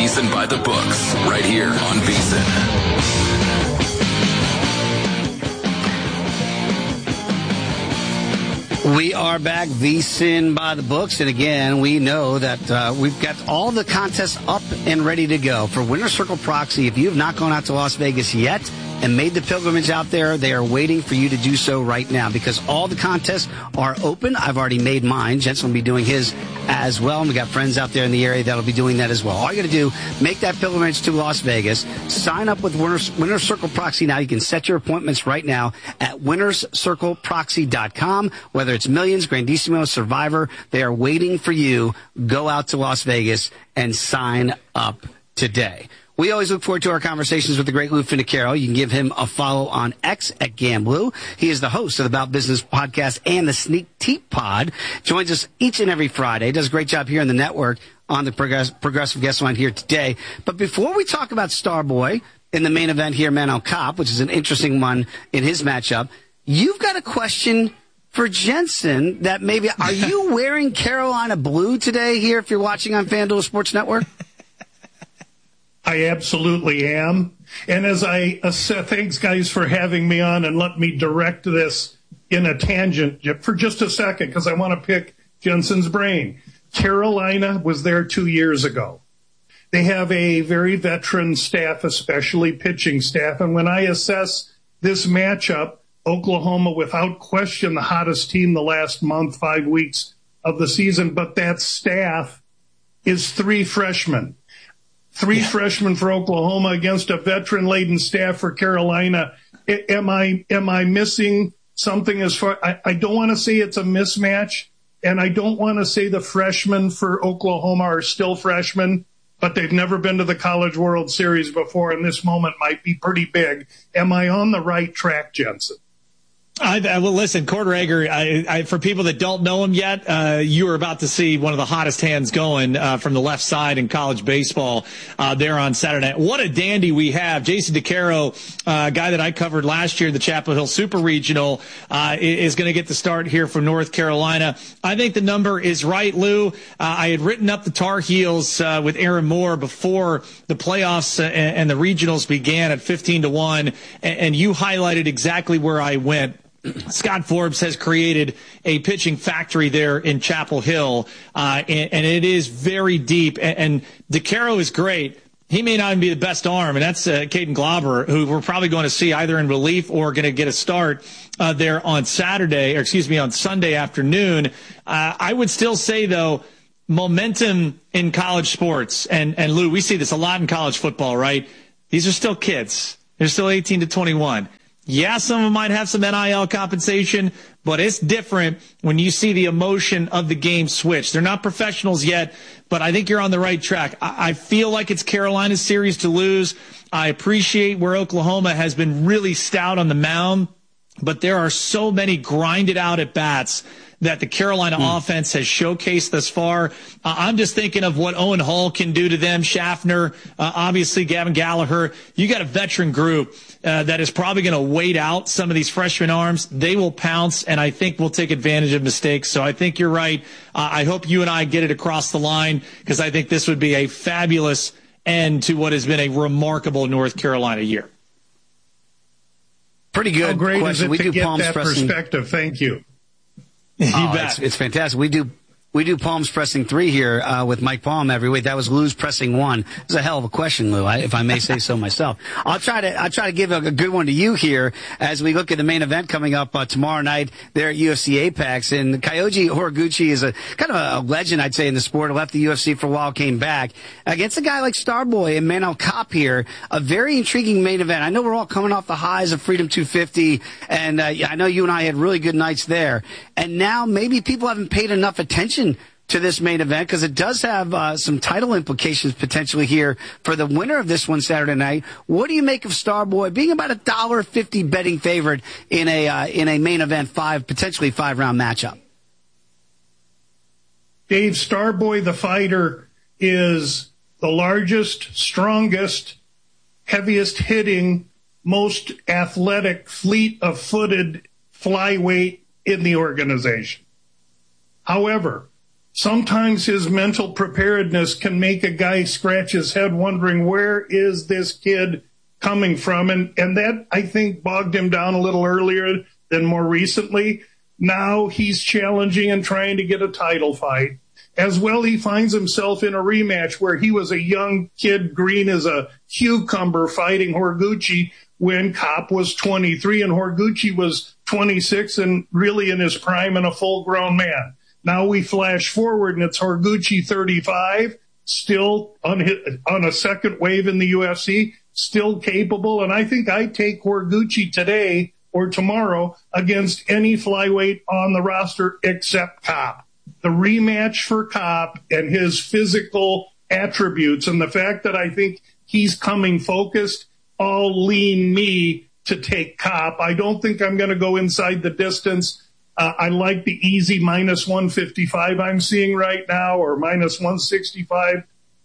VSiN by the books, right here on VSiN. We are back, VSiN by the books, and again, we know that we've got all the contests up and ready to go for Winner's Circle Proxy. If you have not gone out to Las Vegas yet and made the pilgrimage out there, they are waiting for you to do so right now because all the contests are open. I've already made mine. Jensen will be doing his as well, and we got friends out there in the area that'll be doing that as well. All you got to do, make that pilgrimage to Las Vegas, sign up with Winner's Circle Proxy now. You can set your appointments right now at winnerscircleproxy.com, whether it's Millions, Grandissimo, Survivor, they are waiting for you. Go out to Las Vegas and sign up today. We always look forward to our conversations with the great Lou Finicaro. You can give him a follow on X at Gamblou. He is the host of the About Business podcast and the Sneak Teep Pod. Joins us each and every Friday. Does a great job here in the network on the Progressive Guest Line here today. But before we talk about Starboy in the main event here, Manel Kape, which is an interesting one in his matchup, you've got a question for Jensen that maybe, are you wearing Carolina blue today here if you're watching on FanDuel Sports Network? I absolutely am. And as I said, thanks, guys, for having me on, and let me direct this in a tangent for just a second because I want to pick Jensen's brain. Carolina was there 2 years ago. They have a very veteran staff, especially pitching staff. And when I assess this matchup, Oklahoma, without question, the hottest team the last month, 5 weeks of the season. But that staff is three freshmen. Three freshmen for Oklahoma against a veteran-laden staff for Carolina. Am I missing something as far? I don't want to say it's a mismatch, and I don't want to say the freshmen for Oklahoma are still freshmen, but they've never been to the College World Series before, and this moment might be pretty big. Am I on the right track, Jensen? Well, listen, Corder Egger, for people that don't know him yet, you are about to see one of the hottest hands going from the left side in college baseball there on Saturday night. What a dandy we have. Jason DeCaro, guy that I covered last year, the Chapel Hill Super Regional, is going to get the start here for North Carolina. I think the number is right, Lou. I had written up the Tar Heels with Aaron Moore before the playoffs and the regionals began at 15-1, and you highlighted exactly where I went. Scott Forbes has created a pitching factory there in Chapel Hill, and it is very deep. And DeCaro is great. He may not even be the best arm, and that's Caden Glauber, who we're probably going to see either in relief or going to get a start there on Sunday afternoon. I would still say, though, momentum in college sports, and Lou, we see this a lot in college football, right? These are still kids. They're still 18 to 21. Yeah, some of them might have some NIL compensation, but it's different when you see the emotion of the game switch. They're not professionals yet, but I think you're on the right track. I feel like it's Carolina's series to lose. I appreciate where Oklahoma has been really stout on the mound, but there are so many grinded out at bats that the Carolina offense has showcased thus far. I'm just thinking of what Owen Hall can do to them, Schaffner, obviously Gavin Gallagher. You got a veteran group that is probably going to wait out some of these freshman arms. They will pounce, and I think we'll take advantage of mistakes. So I think you're right. I hope you and I get it across the line because I think this would be a fabulous end to what has been a remarkable North Carolina year. Pretty good. How great question. is it to get that perspective? Thank you. It's fantastic. We do Palms Pressing 3 here with Mike Palm every week. That was Lou's Pressing 1. It's a hell of a question, Lou, if I may say so myself. I'll try to give a good one to you here as we look at the main event coming up tomorrow night there at UFC Apex. And Kyoji Horiguchi is a kind of a legend, I'd say, in the sport. Left the UFC for a while, came back against a guy like Starboy and Manel Kape here. A very intriguing main event. I know we're all coming off the highs of Freedom 250, and I know you and I had really good nights there. And now maybe people haven't paid enough attention to this main event because it does have some title implications potentially here for the winner of this one Saturday night. What do you make of Starboy being about $1.50 betting favorite in a main event potentially 5-round matchup? Dave, Starboy the fighter is the largest, strongest, heaviest hitting, most athletic, fleet of footed flyweight in the organization. However, sometimes his mental preparedness can make a guy scratch his head wondering, where is this kid coming from? And that, I think, bogged him down a little earlier than more recently. Now he's challenging and trying to get a title fight. As well, he finds himself in a rematch where he was a young kid, green as a cucumber, fighting Horiguchi when Kopp was 23 and Horiguchi was 26 and really in his prime and a full-grown man. Now we flash forward and it's Horiguchi 35, still on a second wave in the UFC, still capable. And I think I take Horiguchi today or tomorrow against any flyweight on the roster except Kopp. The rematch for Kopp and his physical attributes and the fact that I think he's coming focused all lean me to take Kopp. I don't think I'm going to go inside the distance. I like the easy minus 155 I'm seeing right now, or minus 165.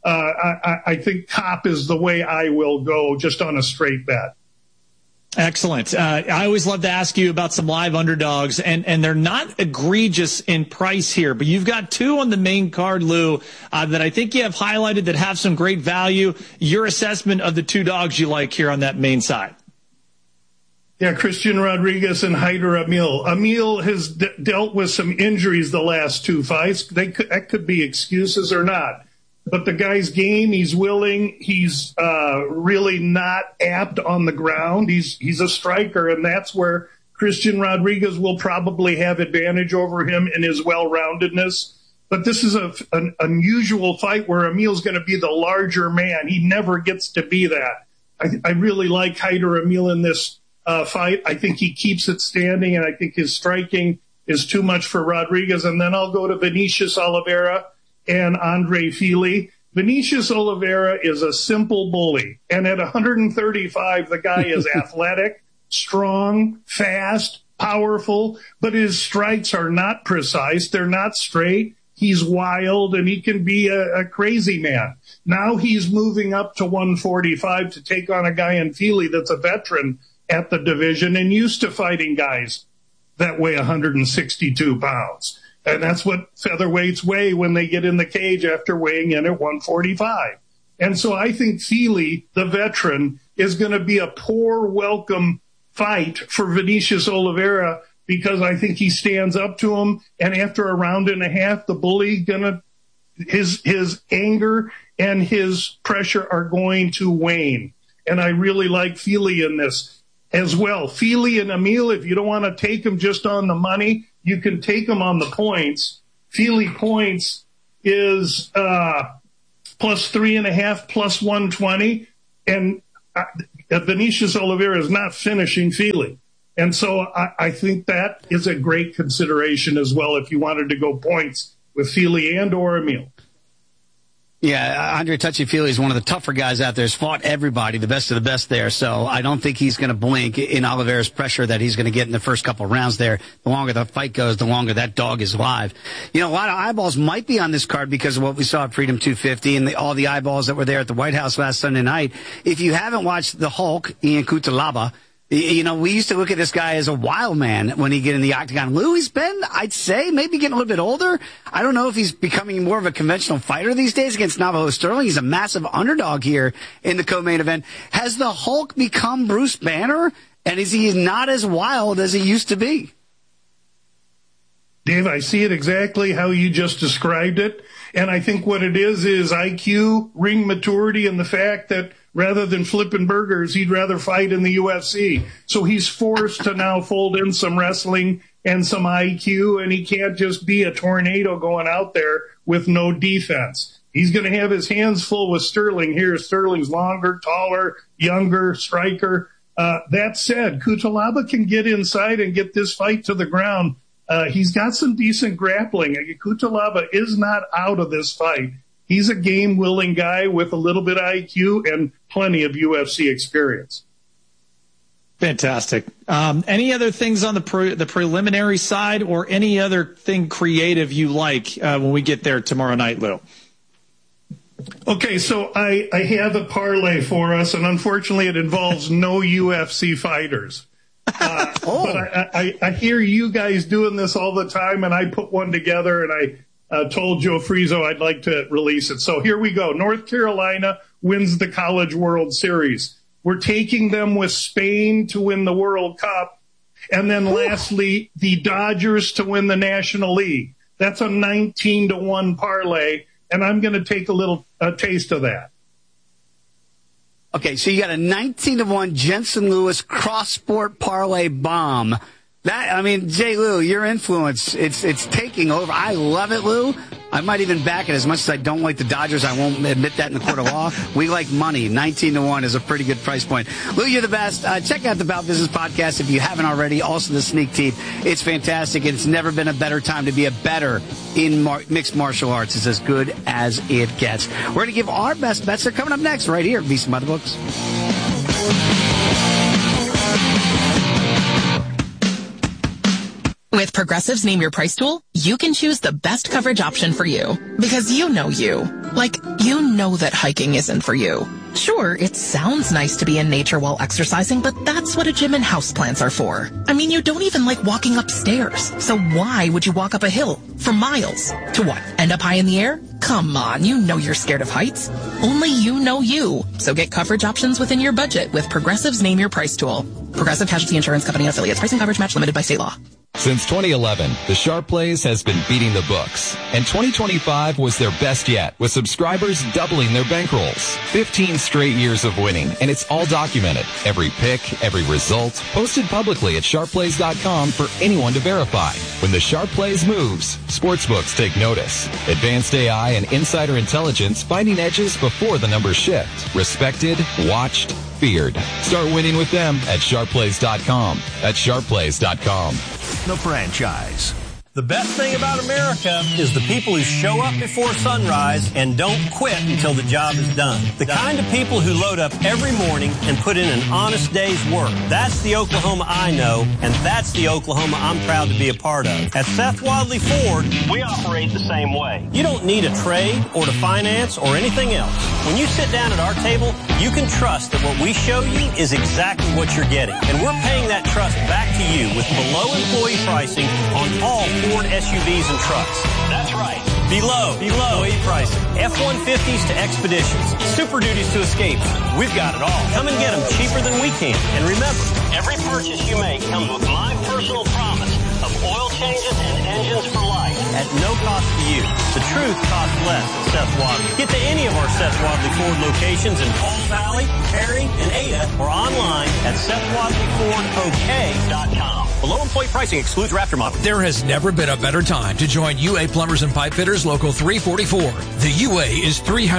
I think Kopp is the way I will go, just on a straight bet. Excellent. I always love to ask you about some live underdogs, and they're not egregious in price here, but you've got two on the main card, Lou, that I think you have highlighted that have some great value. Your assessment of the two dogs you like here on that main side. Yeah, Christian Rodriguez and Haider Emil. Emil has dealt with some injuries the last two fights. That could be excuses or not. But the guy's game, he's willing. He's really not apt on the ground. He's a striker, and that's where Christian Rodriguez will probably have advantage over him in his well-roundedness. But this is an unusual fight where Emil's going to be the larger man. He never gets to be that. I really like Haider Emil in this fight. I think he keeps it standing, and I think his striking is too much for Rodriguez. And then I'll go to Vinicius Oliveira and Andre Fili. Vinicius Oliveira is a simple bully. And at 135, the guy is athletic, strong, fast, powerful, but his strikes are not precise. They're not straight. He's wild, and he can be a crazy man. Now he's moving up to 145 to take on a guy in Fili that's a veteran at the division and used to fighting guys that weigh 162 pounds. And that's what featherweights weigh when they get in the cage after weighing in at 145. And so I think Fili, the veteran, is going to be a poor welcome fight for Vinicius Oliveira because I think he stands up to him. And after a round and a half, the bully his anger and his pressure are going to wane. And I really like Fili in this as well. Fili and Emil, if you don't want to take them just on the money, you can take them on the points. Fili points is plus 3.5, plus 120. And Vinicius Oliveira is not finishing Fili. And so I think that is a great consideration as well if you wanted to go points with Fili and or Emil. Yeah, Andre Touchy-Fili is one of the tougher guys out there. He's fought everybody, the best of the best there. So I don't think he's going to blink in Oliveira's pressure that he's going to get in the first couple of rounds there. The longer the fight goes, the longer that dog is live. You know, a lot of eyeballs might be on this card because of what we saw at Freedom 250 and all the eyeballs that were there at the White House last Sunday night. If you haven't watched the Hulk, Ian Cutelaba, you know, we used to look at this guy as a wild man when he get in the octagon. Lou, he's been, I'd say, maybe getting a little bit older. I don't know if he's becoming more of a conventional fighter these days against Navajo Sterling. He's a massive underdog here in the co-main event. Has the Hulk become Bruce Banner? And is he not as wild as he used to be? Dave, I see it exactly how you just described it. And I think what it is IQ, ring maturity, and the fact that rather than flipping burgers, he'd rather fight in the UFC. So he's forced to now fold in some wrestling and some IQ, and he can't just be a tornado going out there with no defense. He's going to have his hands full with Sterling here. Sterling's longer, taller, younger, striker. That said, Cutelaba can get inside and get this fight to the ground. He's got some decent grappling. Cutelaba is not out of this fight. He's a game-willing guy with a little bit of IQ and plenty of UFC experience. Fantastic. Any other things on the preliminary side or any other thing creative you like when we get there tomorrow night, Lou? Okay, so I have a parlay for us, and unfortunately it involves no UFC fighters. But I hear you guys doing this all the time, and I put one together, and told Joe Frizo I'd like to release it. So here we go. North Carolina wins the College World Series. We're taking them with Spain to win the World Cup. And then lastly, the Dodgers to win the National League. That's a 19-1 parlay, and I'm going to take a taste of that. Okay, so you got a 19-1 Jensen Lewis cross-sport parlay bomb. That, I mean, Jay Lou, your influence, it's taking over. I love it, Lou. I might even back it. As much as I don't like the Dodgers, I won't admit that in the court of law. We like money. 19-1 is a pretty good price point. Lou, you're the best. Check out the About Business podcast if you haven't already. Also, the Sneak Teeth. It's fantastic. It's never been a better time to be a better in mixed martial arts. It's as good as it gets. We're going to give our best bets. They're coming up next right here at VSiN by the Books. With Progressive's Name Your Price tool, you can choose the best coverage option for you. Because you know you. Like, you know that hiking isn't for you. Sure, it sounds nice to be in nature while exercising, but that's what a gym and houseplants are for. I mean, you don't even like walking upstairs. So why would you walk up a hill for miles? To what, end up high in the air? Come on, you know you're scared of heights. Only you know you. So get coverage options within your budget with Progressive's Name Your Price tool. Progressive Casualty Insurance Company affiliates. Pricing coverage match limited by state law. Since 2011, the Sharp Plays has been beating the books, and 2025 was their best yet, with subscribers doubling their bankrolls. 15 straight years of winning, and it's all documented. Every pick, every result, posted publicly at sharpplays.com for anyone to verify. When the Sharp Plays moves, sportsbooks take notice. Advanced AI and insider intelligence finding edges before the numbers shift. Respected, watched, feared. Start winning with them at sharpplays.com. That's sharpplays.com. The franchise. The best thing about America is the people who show up before sunrise and don't quit until the job is done. The kind of people who load up every morning and put in an honest day's work. That's the Oklahoma I know, and that's the Oklahoma I'm proud to be a part of. At Seth Wadley Ford, we operate the same way. You don't need a trade or to finance or anything else. When you sit down at our table, you can trust that what we show you is exactly what you're getting. And we're paying that trust back to you with below employee pricing on all Ford SUVs and trucks. That's right. Below employee pricing. F-150s to Expeditions. Super Duties to Escapes. We've got it all. Come and get them cheaper than we can. And remember, every purchase you make comes with my personal promise of oil changes and engines for life at no cost to you. The truth costs less at Seth Wadley. Get to any of our Seth Wadley Ford locations in Fall Valley, Perry, and Ada, or online at SethWadleyFordOK.com. Below employee pricing excludes Raptor model. There has never been a better time to join UA Plumbers and Pipe Fitters Local 344. The UA is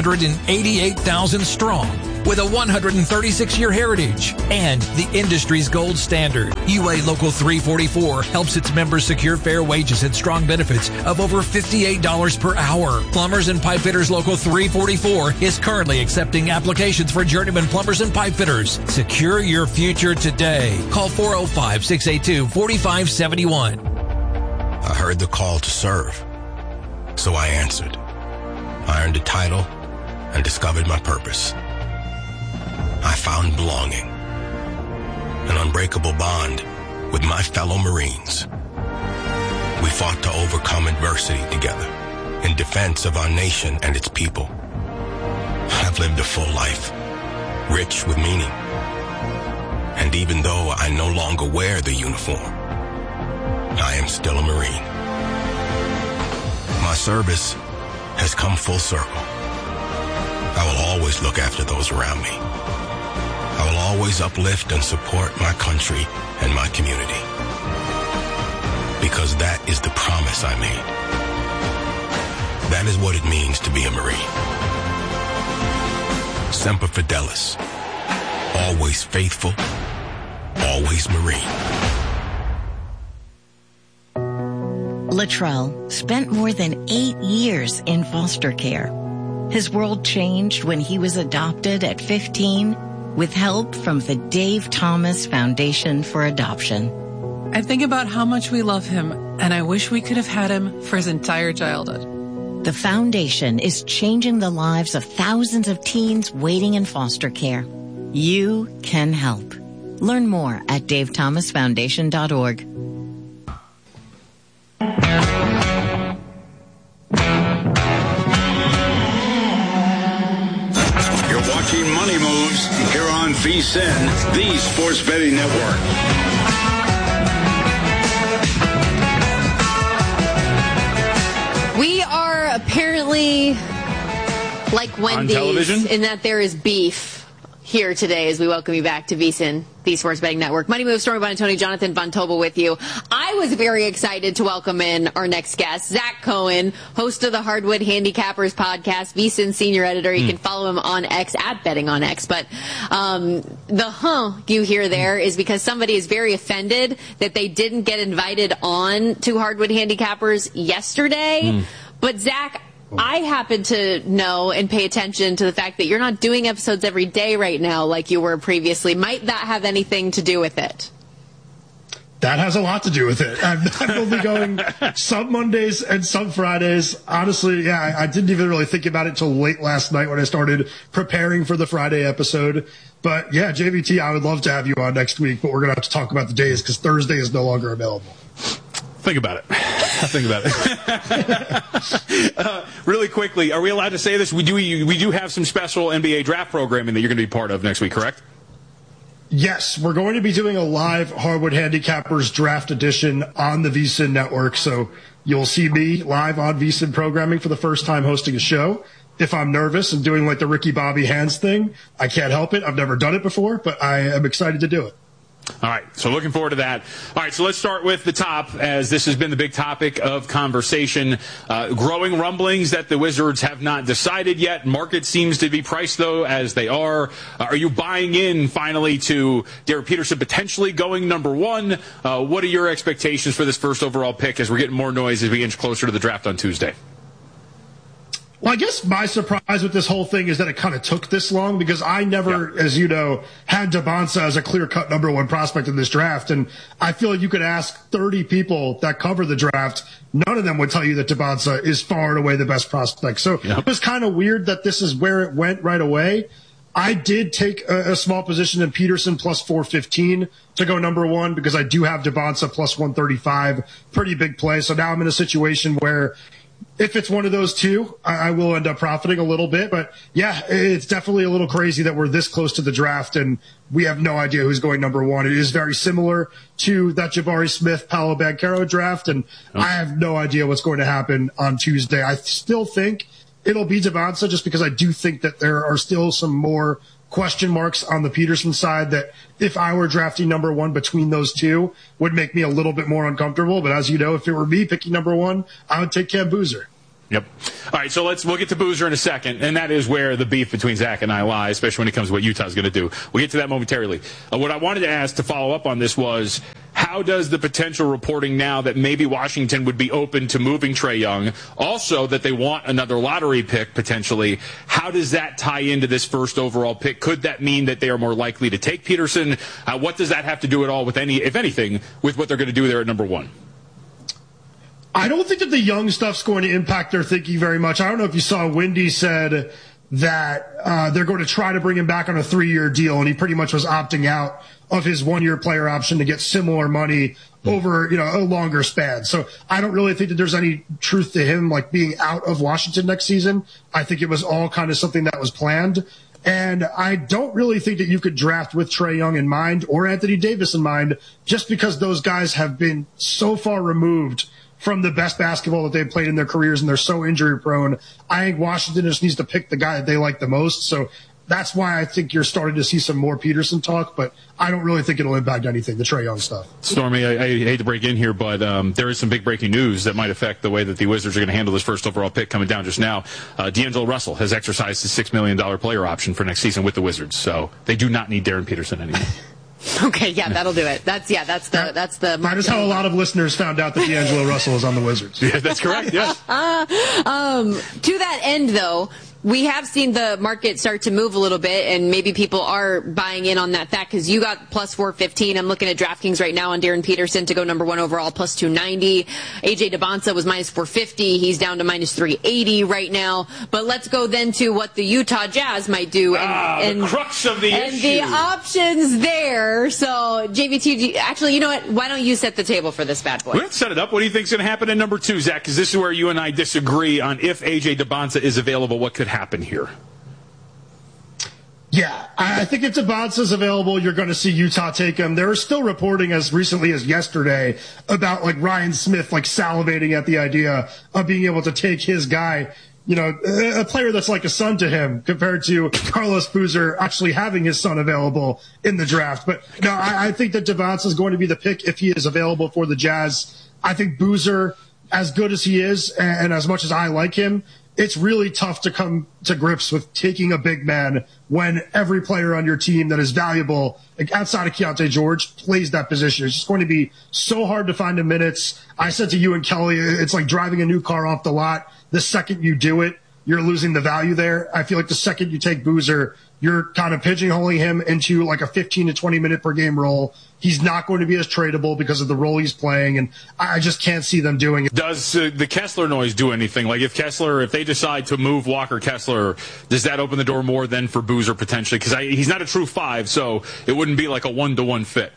388,000 strong with a 136-year heritage and the industry's gold standard. UA Local 344 helps its members secure fair wages and strong benefits of over $58 per hour. Plumbers and Pipe Fitters Local 344 is currently accepting applications for journeyman plumbers and pipe fitters. Secure your future today. Call 405-682-4571. I heard the call to serve, so I answered. I earned a title and discovered my purpose. I found belonging, an unbreakable bond with my fellow Marines. We fought to overcome adversity together in defense of our nation and its people. I've lived a full life, rich with meaning. And even though I no longer wear the uniform, I am still a Marine. My service has come full circle. I will always look after those around me. I will always uplift and support my country and my community. Because that is the promise I made. That is what it means to be a Marine. Semper Fidelis. Always faithful. Always Marine. Latrell spent more than 8 years in foster care. His world changed when he was adopted at 15 with help from the Dave Thomas Foundation for Adoption. I think about how much we love him, and I wish we could have had him for his entire childhood. The foundation is changing the lives of thousands of teens waiting in foster care. You can help. Learn more at davethomasfoundation.org. watching Money Moves here on VSiN, the Sports Betting Network. We are apparently like Wendy's in that there is beef here today as we welcome you back to VSiN, the Sports Betting Network. Money Moves, Stormy Buonantony, Jonathan Von Tobel with you. I was very excited to welcome in our next guest, Zach Cohen, host of the Hardwood Handicappers podcast, VSiN senior editor. You can follow him on X at Betting on X. But the you hear there is because somebody is very offended that they didn't get invited on to Hardwood Handicappers yesterday. But Zach, I happen to know and pay attention to the fact that you're not doing episodes every day right now like you were previously. Might that have anything to do with it? That has a lot to do with it. I'm only going some Mondays and some Fridays. Honestly, yeah, I didn't even really think about it till late last night when I started preparing for the Friday episode. But yeah, JVT, I would love to have you on next week, but we're going to have to talk about the days because Thursday is no longer available. Think about it. Think about it. Really quickly, are we allowed to say this? We do have some special NBA draft programming that you're going to be part of next week, correct? Yes, we're going to be doing a live Hardwood Handicappers draft edition on the VSiN network. So you'll see me live on VSiN programming for the first time hosting a show. If I'm nervous and doing like the Ricky Bobby hands thing, I can't help it. I've never done it before, but I am excited to do it. All right, so looking forward to that. All right, so let's start with the top, as this has been the big topic of conversation. Growing rumblings that the Wizards have not decided yet. Market seems to be priced, though, as they are. Are you buying in, finally, to Derek Peterson potentially going number one? What are your expectations for this first overall pick as we're getting more noise as we inch closer to the draft on Tuesday? Well, I guess my surprise with this whole thing is that it kind of took this long because I never, as you know, had Dybantsa as a clear-cut number one prospect in this draft. And I feel like you could ask 30 people that cover the draft. None of them would tell you that Dybantsa is far and away the best prospect. So it was kind of weird that this is where it went right away. I did take a small position in Peterson plus 415 to go number one because I do have Dybantsa plus 135. Pretty big play. So now I'm in a situation where if it's one of those two, I will end up profiting a little bit. But yeah, it's definitely a little crazy that we're this close to the draft and we have no idea who's going number one. It is very similar to that Jabari Smith, Paolo Banchero draft. And I have no idea what's going to happen on Tuesday. I still think it'll be Dybantsa just because I do think that there are still some more question marks on the Peterson side that if I were drafting number one between those two would make me a little bit more uncomfortable. But as you know, if it were me picking number one, I would take Cam Boozer. Yep. All right, so we'll get to Boozer in a second, and that is where the beef between Zach and I lie, especially when it comes to what Utah's going to do. We'll get to that momentarily. What I wanted to ask to follow up on this was, how does the potential reporting now that maybe Washington would be open to moving Trae Young, also that they want another lottery pick potentially, how does that tie into this first overall pick? Could that mean that they are more likely to take Peterson? What does that have to do at all with if anything, with what they're going to do there at number one? I don't think that the Young stuff's going to impact their thinking very much. I don't know if you saw Wendy said that they're going to try to bring him back on a 3-year deal, and he pretty much was opting out of his 1-year player option to get similar money over, a longer span. So I don't really think that there's any truth to him like being out of Washington next season. I think it was all kind of something that was planned. And I don't really think that you could draft with Trae Young in mind or Anthony Davis in mind just because those guys have been so far removed from the best basketball that they've played in their careers, and they're so injury prone. I think Washington just needs to pick the guy that they like the most. So that's why I think you're starting to see some more Peterson talk, but I don't really think it'll impact anything, the Trae Young stuff. Stormy, I hate to break in here, but there is some big breaking news that might affect the way that the Wizards are going to handle this first overall pick coming down just now. D'Angelo Russell has exercised his $6 million player option for next season with the Wizards, so they do not need Darren Peterson anymore. Okay, yeah, that'll do it. That's the. That is how a lot of listeners found out that D'Angelo Russell is on the Wizards. Yeah, that's correct. Yes. To that end, though, we have seen the market start to move a little bit, and maybe people are buying in on that fact because you got plus 415. I'm looking at DraftKings right now on Darren Peterson to go number one overall, plus 290. AJ Dybantsa was minus 450. He's down to minus 380 right now. But let's go then to what the Utah Jazz might do. And the crux of the issue. And the options there. So, JVT, actually, you know what? Why don't you set the table for this bad boy? Let's set it up. What do you think is going to happen in number two, Zach? Because this is where you and I disagree on if AJ Dybantsa is available, what could happen here. Yeah, I think if Devonta's available, you're going to see Utah take him. There was still reporting as recently as yesterday about like Ryan Smith like salivating at the idea of being able to take his guy, you know, a player that's like a son to him compared to Carlos Boozer actually having his son available in the draft. But no, I think that Devonta is going to be the pick if he is available for the Jazz. I think Boozer, as good as he is and as much as I like him, it's really tough to come to grips with taking a big man when every player on your team that is valuable, like outside of Keontae George, plays that position. It's just going to be so hard to find the minutes. I said to you and Kelly, it's like driving a new car off the lot. The second you do it, you're losing the value there. I feel like the second you take Boozer, you're kind of pigeonholing him into like a 15 to 20 minute per game role. He's not going to be as tradable because of the role he's playing, and I just can't see them doing it. Does the Kessler noise do anything? Like if they decide to move Walker Kessler, does that open the door more than for Boozer potentially? Because he's not a true 5, so it wouldn't be like a 1-to-1 fit.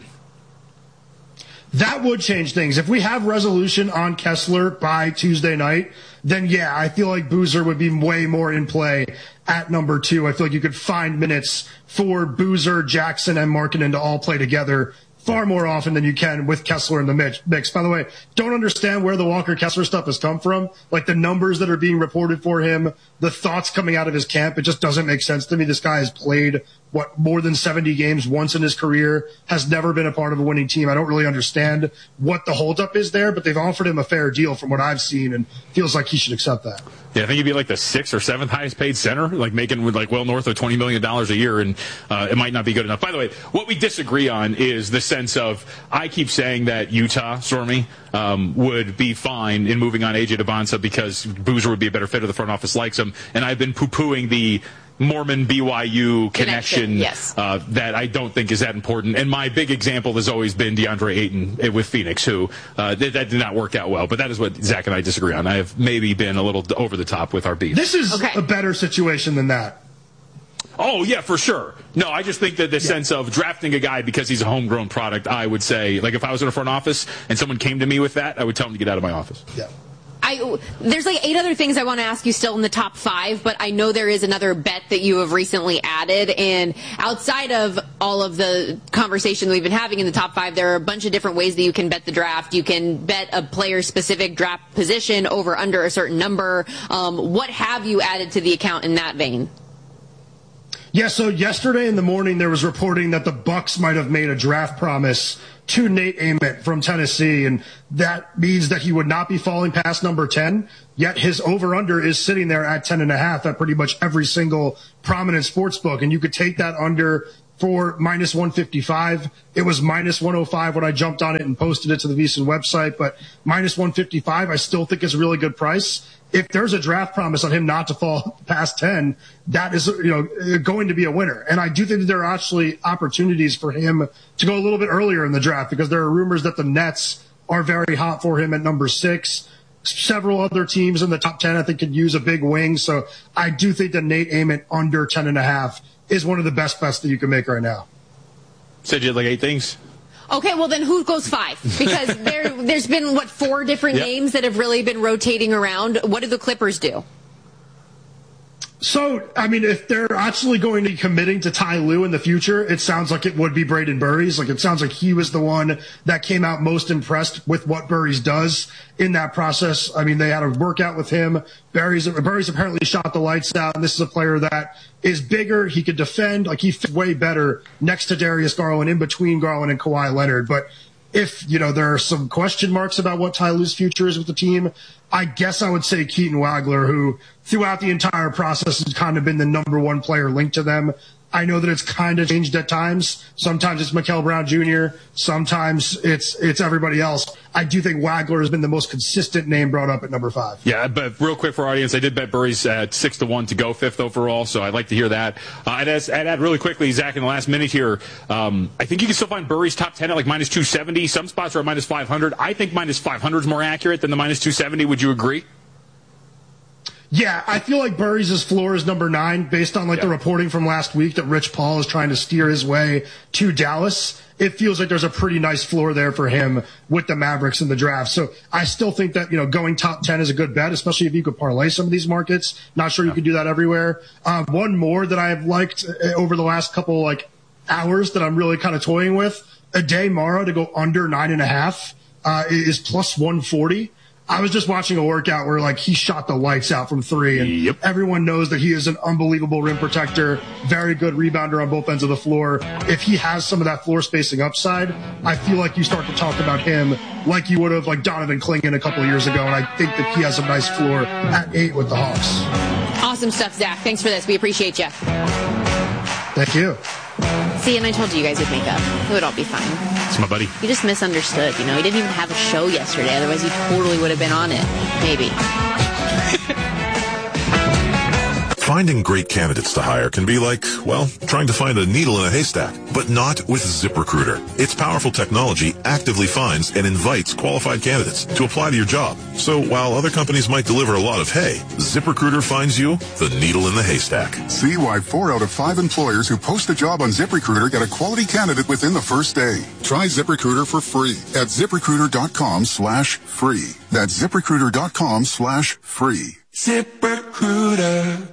That would change things. If we have resolution on Kessler by Tuesday night, then yeah, I feel like Boozer would be way more in play at number 2. I feel like you could find minutes for Boozer, Jackson, and Markkanen to all play together far more often than you can with Kessler in the mix. By the way, don't understand where the Walker Kessler stuff has come from. Like the numbers that are being reported for him, the thoughts coming out of his camp, it just doesn't make sense to me. This guy has played, more than 70 games once in his career, has never been a part of a winning team. I don't really understand what the holdup is there, but they've offered him a fair deal from what I've seen, and feels like he should accept that. Yeah, I think he'd be like the 6th or 7th highest paid center, like making like well north of $20 million a year, and it might not be good enough. By the way, what we disagree on is the sense of, I keep saying that Utah, Stormy, would be fine in moving on AJ Devonta because Boozer would be a better fit, or the front office likes him, and I've been poo-pooing the Mormon BYU connection yes. That I don't think is that important. And my big example has always been DeAndre Ayton with Phoenix, who that did not work out well. But that is what Zach and I disagree on. I have maybe been a little over the top with our beef. This is a better situation than that. Oh, yeah, for sure. No, I just think that the sense of drafting a guy because he's a homegrown product, I would say, like if I was in a front office and someone came to me with that, I would tell him to get out of my office. Yeah. There's like 8 other things I want to ask you still in the top 5, but I know there is another bet that you have recently added. And outside of all of the conversation we've been having in the top 5, there are a bunch of different ways that you can bet the draft. You can bet a player-specific draft position over under a certain number. What have you added to the account in that vein? Yeah, so yesterday in the morning there was reporting that the Bucks might have made a draft promise to Nate Ament from Tennessee, and that means that he would not be falling past number 10, yet his over-under is sitting there at 10.5 at pretty much every single prominent sports book, and you could take that under for minus 155. It was minus 105 when I jumped on it and posted it to the VSiN website, but minus 155 I still think is a really good price. If there's a draft promise on him not to fall past 10, that is, going to be a winner. And I do think that there are actually opportunities for him to go a little bit earlier in the draft, because there are rumors that the Nets are very hot for him at number 6. Several other teams in the top 10, I think, could use a big wing. So I do think that Nate Ament under 10.5 is one of the best bets that you can make right now. Said you had like 8 things? Okay, well then who goes 5? Because there's been, 4 different names that have really been rotating around. What do the Clippers do? So, I mean, if they're actually going to be committing to Ty Lue in the future, it sounds like it would be Braden Burries. Like, it sounds like he was the one that came out most impressed with what Burries does in that process. I mean, they had a workout with him. Burries apparently shot the lights out, and this is a player that is bigger. He could defend. Like, he fits way better next to Darius Garland, in between Garland and Kawhi Leonard. But if, there are some question marks about what Ty Lue's future is with the team, I guess I would say Keaton Wagler, who throughout the entire process has kind of been the number 1 player linked to them. I know that it's kind of changed at times. Sometimes it's Mikal Brown Jr. Sometimes it's everybody else. I do think Wagler has been the most consistent name brought up at number 5. Yeah, but real quick for our audience, I did bet Burries at 6-1 to go 5th overall, so I'd like to hear that. I'd add really quickly, Zach, in the last minute here, I think you can still find Burries top 10 at like minus 270. Some spots are at minus 500. I think minus 500 is more accurate than the minus 270. Would you agree? Yeah, I feel like Burries' floor is number 9 based on the reporting from last week that Rich Paul is trying to steer his way to Dallas. It feels like there's a pretty nice floor there for him with the Mavericks in the draft. So I still think that, going top 10 is a good bet, especially if you could parlay some of these markets. Not sure you could do that everywhere. One more that I have liked over the last couple hours that I'm really kind of toying with, Ade Mara to go under 9.5 is plus 140. I was just watching a workout where he shot the lights out from 3, and everyone knows that he is an unbelievable rim protector, very good rebounder on both ends of the floor. If he has some of that floor spacing upside, I feel like you start to talk about him like you would have Donovan Clingan a couple of years ago, and I think that he has a nice floor at 8 with the Hawks. Awesome stuff, Zach. Thanks for this. We appreciate you. Thank you. See, and I told you guys would make up. It would all be fine. It's my buddy. You just misunderstood. He didn't even have a show yesterday. Otherwise, he totally would have been on it. Maybe. Finding great candidates to hire can be like, trying to find a needle in a haystack, but not with ZipRecruiter. Its powerful technology actively finds and invites qualified candidates to apply to your job. So while other companies might deliver a lot of hay, ZipRecruiter finds you the needle in the haystack. See why 4 out of 5 employers who post a job on ZipRecruiter get a quality candidate within the first day. Try ZipRecruiter for free at ZipRecruiter.com/free. That's ZipRecruiter.com/free. ZipRecruiter.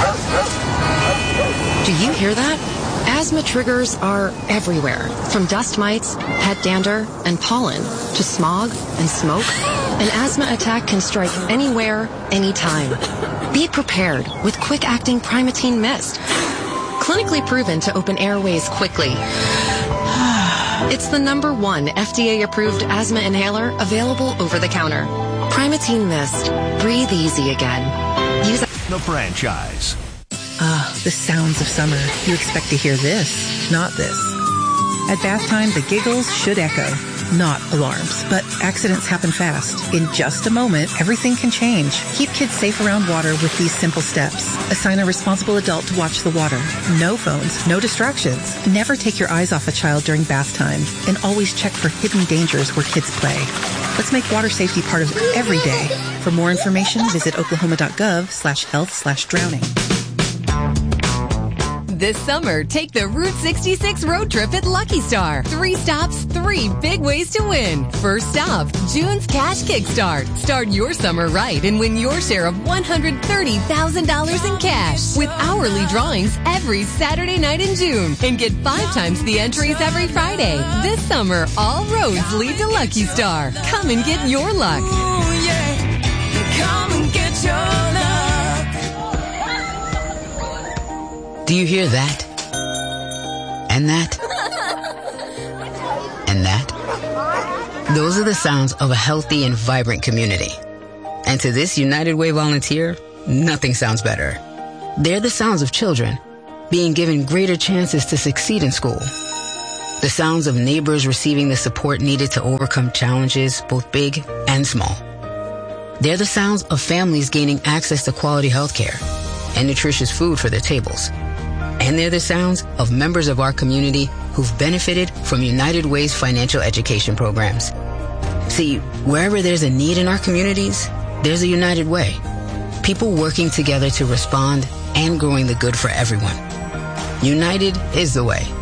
Do you hear that? Asthma triggers are everywhere, from dust mites, pet dander, and pollen, to smog and smoke. An asthma attack can strike anywhere, anytime. Be prepared with quick-acting Primatene Mist. Clinically proven to open airways quickly. It's the #1 FDA-approved asthma inhaler available over the counter. Primatene Mist. Breathe easy again. Use the franchise. The sounds of summer. You expect to hear this, not this. At bath time, the giggles should echo. Not alarms, but accidents happen fast. In just a moment, everything can change. Keep kids safe around water with these simple steps. Assign a responsible adult to watch the water. No phones, no distractions. Never take your eyes off a child during bath time. And always check for hidden dangers where kids play. Let's make water safety part of every day. For more information, visit oklahoma.gov/health/drowning. This summer, take the Route 66 road trip at Lucky Star. 3 stops, 3 big ways to win. First stop, June's Cash Kickstart. Start your summer right and win your share of $130,000 in cash with hourly drawings every Saturday night in June. And get 5 times the entries every Friday. This summer, all roads lead to Lucky Star. Come and get your luck. Ooh, yeah. Come and get your luck. Do you hear that? And that? And that? Those are the sounds of a healthy and vibrant community. And to this United Way volunteer, nothing sounds better. They're the sounds of children being given greater chances to succeed in school. The sounds of neighbors receiving the support needed to overcome challenges, both big and small. They're the sounds of families gaining access to quality health care and nutritious food for their tables. And they're the sounds of members of our community who've benefited from United Way's financial education programs. See, wherever there's a need in our communities, there's a United Way. People working together to respond and growing the good for everyone. United is the way.